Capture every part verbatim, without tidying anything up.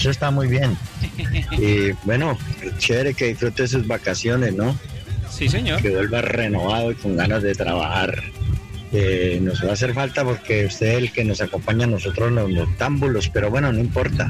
Eso está muy bien. Y bueno, chévere que disfrute sus vacaciones, ¿no? Sí, señor. Que vuelva renovado y con ganas de trabajar. Eh, nos va a hacer falta porque usted es el que nos acompaña a nosotros los noctámbulos, pero bueno, no importa.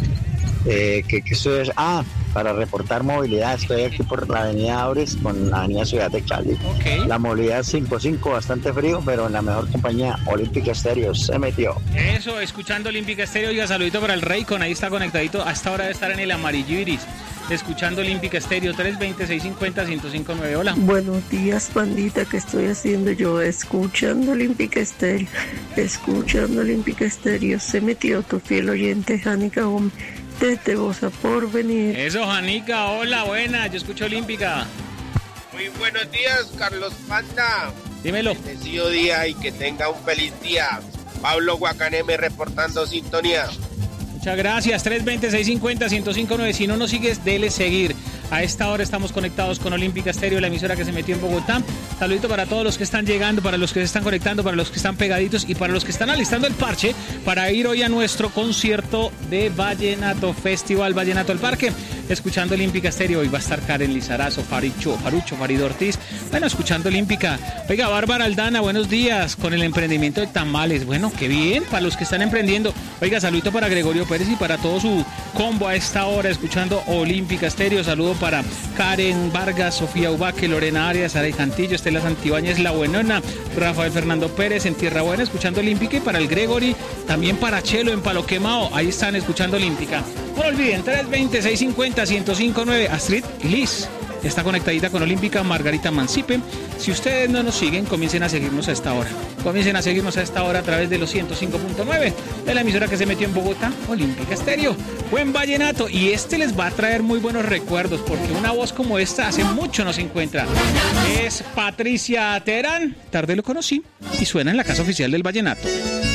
Eh, que, que esto es, ah, para reportar movilidad, estoy aquí por la avenida Aures con la avenida Ciudad de Cali. Okay. La movilidad cinco cinco, bastante frío, pero en la mejor compañía, Olímpica Estéreo, se metió. Eso, escuchando Olímpica Estéreo, oiga, saludito para el Raycon, ahí está conectadito, hasta hora de estar en el amarillo iris, escuchando Olímpica Estéreo, tres veinte, seiscientos cincuenta, ciento cinco punto nueve, hola. Buenos días, pandita, ¿qué estoy haciendo yo? Escuchando Olímpica Estéreo, escuchando Olímpica Estéreo, se metió tu fiel oyente, Jánica Gómez, desde Bosa por venir. Eso, Janica, hola, buena, yo escucho Olímpica. Muy buenos días, Carlos Panda. Dímelo. Bendecido día y que tenga un feliz día. Pablo Guacaneme reportando sintonía. Muchas gracias, tres veinte, seiscientos cincuenta, ciento cinco punto nueve, si no nos sigues, dele seguir. A esta hora estamos conectados con Olímpica Estéreo, la emisora que se metió en Bogotá. Saludito para todos los que están llegando, para los que se están conectando, para los que están pegaditos y para los que están alistando el parche para ir hoy a nuestro concierto de Vallenato Festival Vallenato al Parque. Escuchando Olímpica Estéreo, hoy va a estar Karen Lizarazo, Faricho, Farucho, Farido Ortiz. Bueno, escuchando Olímpica. Oiga, Bárbara Aldana, buenos días, con el emprendimiento de tamales. Bueno, qué bien, para los que están emprendiendo. Oiga, saludito para Gregorio Pérez y para todo su combo a esta hora, escuchando Olímpica Estéreo. Saludo para Karen Vargas, Sofía Ubaque, Lorena Arias, Sara Cantillo, Estela Santibáñez, La Buenona, Rafael Fernando Pérez en Tierra Buena, escuchando Olímpica, y para el Gregory, también para Chelo en Palo Quemado, ahí están escuchando Olímpica. No olviden, tres veinte, seiscientos cincuenta, ciento cinco punto nueve, Astrid Liz está conectadita con Olímpica, Margarita Mancipe. Si ustedes no nos siguen, comiencen a seguirnos a esta hora. Comiencen a seguirnos a esta hora a través de los ciento cinco punto nueve de la emisora que se metió en Bogotá, Olímpica Estéreo. Buen vallenato, y este les va a traer muy buenos recuerdos, porque una voz como esta hace mucho no se encuentra. Es Patricia Terán, tarde lo conocí, y suena en la casa oficial del vallenato.